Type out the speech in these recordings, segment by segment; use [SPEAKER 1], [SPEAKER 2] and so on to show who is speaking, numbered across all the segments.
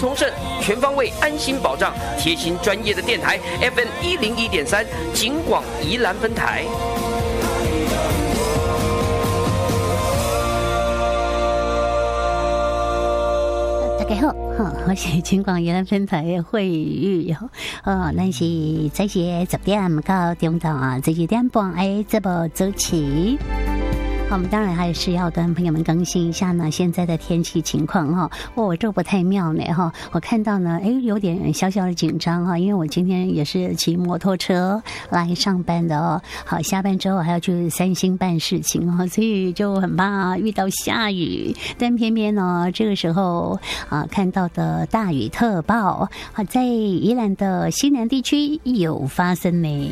[SPEAKER 1] 同盛，全方位安心保障，贴心专业的电台 FM 101.3，警广宜兰分台。
[SPEAKER 2] 大家好，我是警广宜兰分台的慧玉咱是早些10点到中昼啊，12点半这部主持。我们当然还是要跟朋友们更新一下呢现在的天气情况我这不太妙呢我看到呢有点小小的紧张因为我今天也是骑摩托车来上班的好，下班之后还要去三星办事情所以就很怕遇到下雨，但偏偏呢这个时候看到的大雨特报在宜兰的西南地区有发生呢。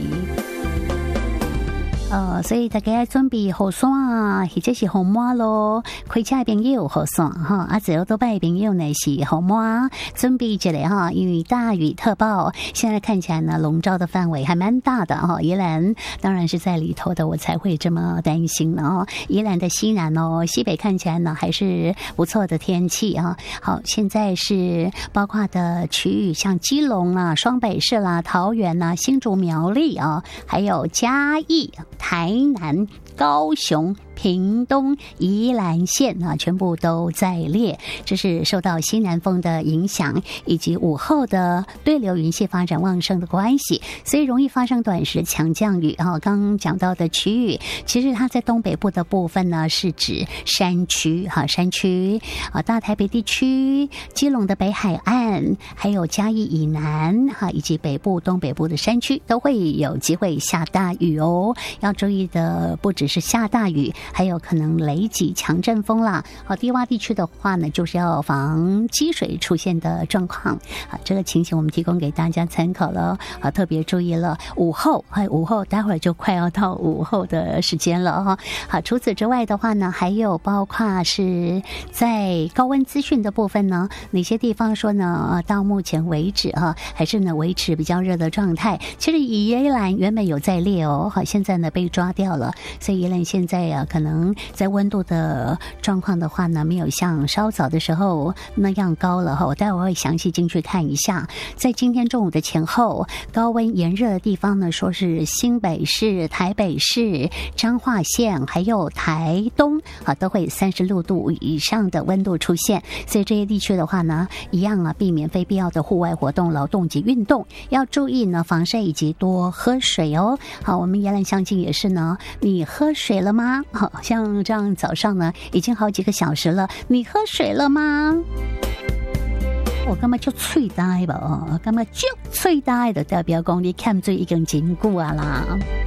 [SPEAKER 2] 所以大家准备雨伞或者是雨抹咯，开车的朋友雨伞只要都拜朋友呢是雨抹，准备一下因为大雨特报，现在看起来呢笼罩的范围还蛮大的宜兰当然是在里头的，我才会这么担心呢宜兰的西南西北看起来呢还是不错的天气好，现在是包括的区域，像基隆啦、双北市啦、桃园啦、新竹苗栗还有嘉义、台南、高雄、屏东、宜兰县全部都在列，这是受到西南风的影响以及午后的对流云系发展旺盛的关系，所以容易发生短时强降雨刚刚讲到的区域，其实它在东北部的部分呢是指山区山区大台北地区、基隆的北海岸，还有嘉义以南以及北部、东北部的山区都会有机会下大雨要注意的不只是下大雨，还有可能雷击、强阵风啦。低洼地区的话呢，就是要防积水出现的状况。这个情形我们提供给大家参考了。特别注意了午后，待会儿就快要到午后的时间了好，除此之外的话呢，还有包括是在高温资讯的部分呢，哪些地方说呢？到目前为止还是呢维持比较热的状态。其实宜兰原本有在列现在呢被抓掉了，所以宜兰现在可能在温度的状况的话呢，没有像稍早的时候那样高了我待会儿会详细进去看一下。在今天中午的前后，高温炎热的地方呢，说是新北市、台北市、彰化县还有台东都会36度以上的温度出现，所以这些地区的话呢，一样避免非必要的户外活动、劳动及运动，要注意呢防晒以及多喝水好，我们宜兰乡亲也是呢，你喝水了吗？好像这样早上呢已经好几个小时了，你喝水了吗？我感觉就脆呆吧干嘛就脆呆的代表讲你欠水已经真久啦